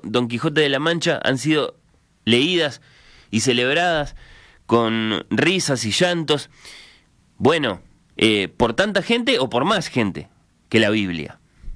Don Quijote de la Mancha han sido leídas y celebradas con risas y llantos, bueno, por tanta gente o por más gente que la Biblia.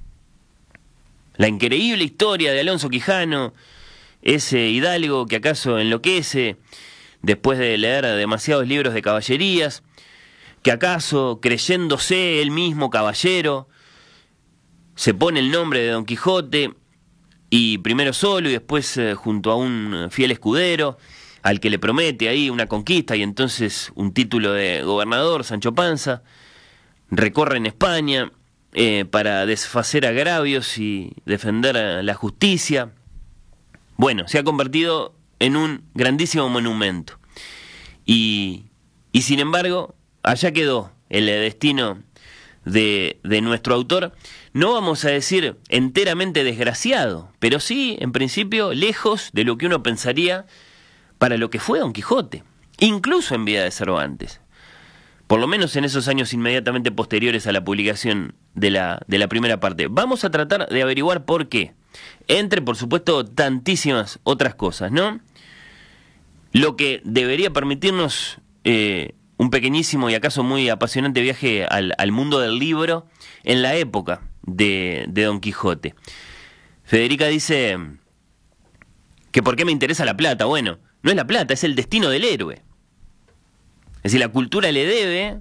La increíble historia de Alonso Quijano, ese hidalgo que acaso enloquece después de leer demasiados libros de caballerías, que acaso, creyéndose él mismo caballero, se pone el nombre de Don Quijote, y primero solo y después junto a un fiel escudero, al que le promete ahí una conquista y entonces un título de gobernador, Sancho Panza, recorre en España para desfacer agravios y defender la justicia. Bueno, se ha convertido en un grandísimo monumento. Y sin embargo, allá quedó el destino de nuestro autor. No vamos a decir enteramente desgraciado, pero sí, en principio, lejos de lo que uno pensaría para lo que fue Don Quijote, incluso en vida de Cervantes. Por lo menos en esos años inmediatamente posteriores a la publicación de la primera parte. Vamos a tratar de averiguar por qué. Entre, por supuesto, tantísimas otras cosas, ¿no? Lo que debería permitirnos un pequeñísimo y acaso muy apasionante viaje al mundo del libro en la época de Don Quijote. Federica dice que ¿por qué me interesa la plata? Bueno, no es la plata, es el destino del héroe. Es decir, la cultura le debe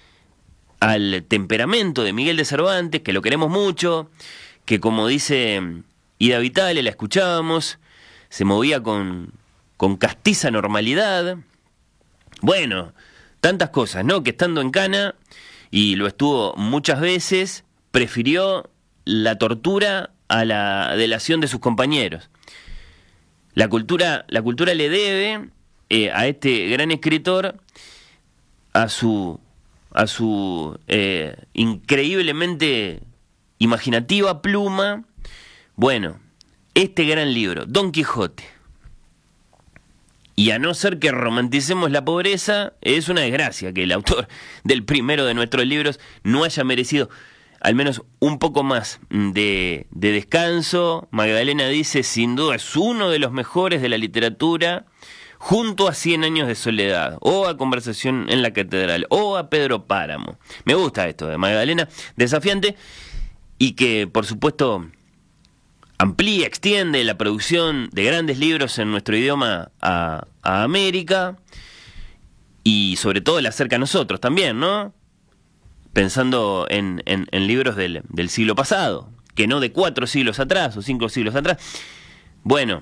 al temperamento de Miguel de Cervantes, que lo queremos mucho, que como dice Ida Vitale, la escuchábamos, se movía con castiza normalidad. Bueno, tantas cosas, ¿no? Que estando en Cana, y lo estuvo muchas veces, prefirió la tortura a la delación de sus compañeros. La cultura le debe a este gran escritor a su increíblemente imaginativa pluma, bueno, este gran libro, Don Quijote. Y a no ser que romanticemos la pobreza, es una desgracia que el autor del primero de nuestros libros no haya merecido al menos un poco más de descanso. Magdalena dice, sin duda es uno de los mejores de la literatura, junto a 100 años de soledad, o a Conversación en la Catedral, o a Pedro Páramo. Me gusta esto de Magdalena, desafiante, y que por supuesto amplía, extiende la producción de grandes libros en nuestro idioma a América, y sobre todo la acerca a nosotros también, ¿no? Pensando en libros del siglo pasado, que no de 4 siglos atrás o 5 siglos atrás. Bueno,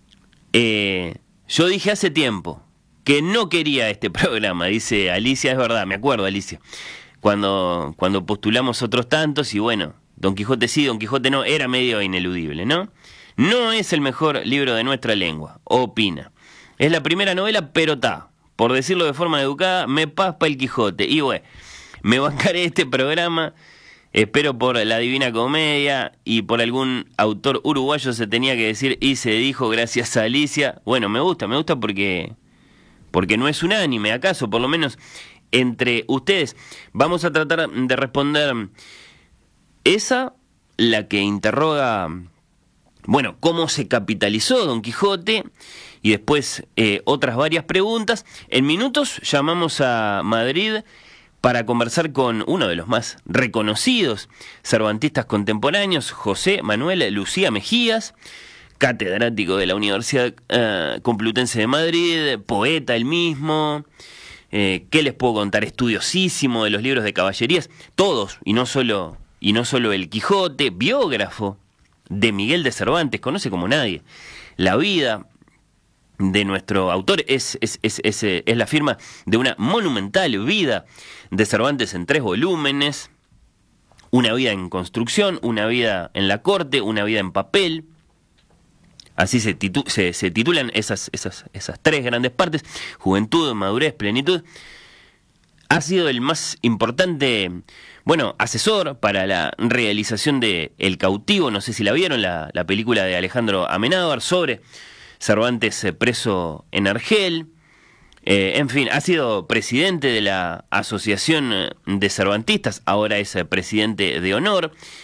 yo dije hace tiempo que no quería este programa, dice Alicia, es verdad, me acuerdo, Alicia, cuando postulamos otros tantos, y bueno, Don Quijote sí, Don Quijote no, era medio ineludible, ¿no? No es el mejor libro de nuestra lengua, opina. Es la primera novela, pero por decirlo de forma educada, me paspa el Quijote. Y bueno, me bancaré este programa, espero por la Divina Comedia y por algún autor uruguayo se tenía que decir y se dijo, gracias a Alicia. Bueno, me gusta porque no es unánime, acaso, por lo menos entre ustedes. Vamos a tratar de responder esa, la que interroga, bueno, cómo se capitalizó Don Quijote, y después otras varias preguntas. En minutos llamamos a Madrid para conversar con uno de los más reconocidos cervantistas contemporáneos, José Manuel Lucía Mejías, catedrático de la Universidad Complutense de Madrid, poeta él mismo. ¿Qué les puedo contar? Estudiosísimo de los libros de caballerías, todos, y no solo el Quijote, biógrafo de Miguel de Cervantes, conoce como nadie la vida de nuestro autor, es la firma de una monumental vida de Cervantes en 3 volúmenes, una vida en construcción, una vida en la corte, una vida en papel. Así se titulan esas 3 grandes partes: juventud, madurez, plenitud. Ha sido el más importante, bueno, asesor para la realización de El Cautivo, no sé si la vieron, la película de Alejandro Amenábar sobre Cervantes preso en Argel. En fin, ha sido presidente de la Asociación de Cervantistas, ahora es presidente de honor.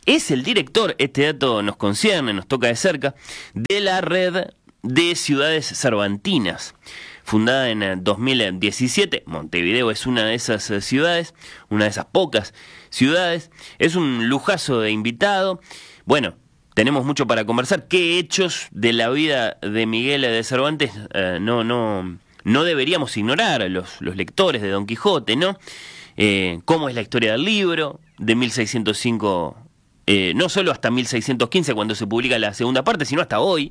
es el director, este dato nos concierne, nos toca de cerca, de la red de ciudades cervantinas. Fundada en 2017, Montevideo es una de esas ciudades, una de esas pocas ciudades. Es un lujazo de invitado. Bueno, tenemos mucho para conversar. ¿Qué hechos de la vida de Miguel de Cervantes no deberíamos ignorar los lectores de Don Quijote, ¿no? ¿Cómo es la historia del libro? De 1605, no solo hasta 1615 cuando se publica la segunda parte, sino hasta hoy.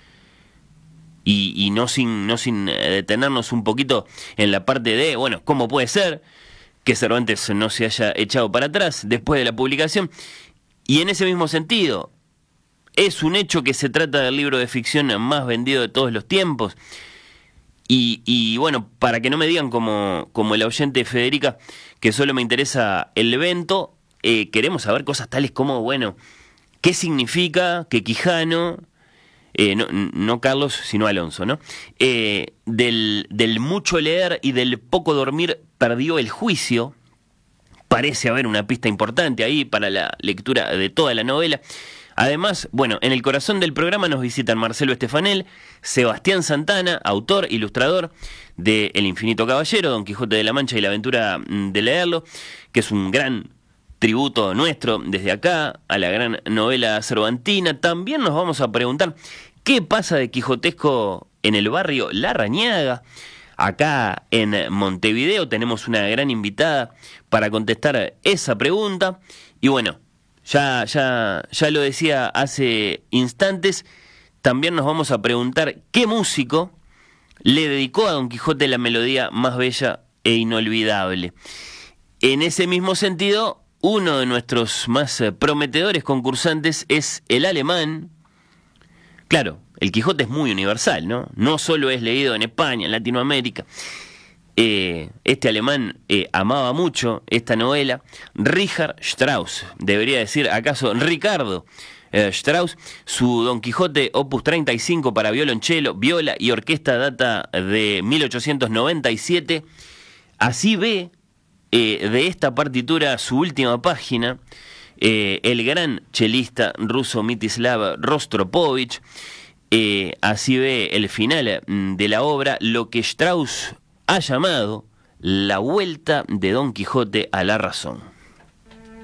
Y no sin detenernos un poquito en la parte de, bueno, ¿cómo puede ser que Cervantes no se haya echado para atrás después de la publicación? Y en ese mismo sentido, ¿es un hecho que se trata del libro de ficción más vendido de todos los tiempos? Y bueno, para que no me digan como el oyente Federica, que solo me interesa el evento, queremos saber cosas tales como, bueno, ¿qué significa que Quijano... no Carlos, sino Alonso, ¿no? Del mucho leer y del poco dormir perdió el juicio. Parece haber una pista importante ahí para la lectura de toda la novela. Además, bueno, en el corazón del programa nos visitan Marcelo Estefanel, Sebastián Santana, autor, ilustrador de El Infinito Caballero, Don Quijote de la Mancha y la aventura de leerlo, que es un gran tributo nuestro desde acá a la gran novela cervantina. También nos vamos a preguntar qué pasa de quijotesco en el barrio La Rañaga. Acá en Montevideo tenemos una gran invitada para contestar esa pregunta. Y bueno, ya lo decía hace instantes, también nos vamos a preguntar qué músico le dedicó a Don Quijote la melodía más bella e inolvidable. En ese mismo sentido, uno de nuestros más prometedores concursantes es el alemán. Claro, el Quijote es muy universal, ¿no? No solo es leído en España, en Latinoamérica. Este alemán amaba mucho esta novela. Richard Strauss, debería decir acaso Ricardo Strauss. Su Don Quijote opus 35 para violonchelo, viola y orquesta data de 1897. Así ve de esta partitura su última página el gran chelista ruso Mstislav Rostropovich. Así ve el final de la obra, lo que Strauss ha llamado la vuelta de Don Quijote a la razón.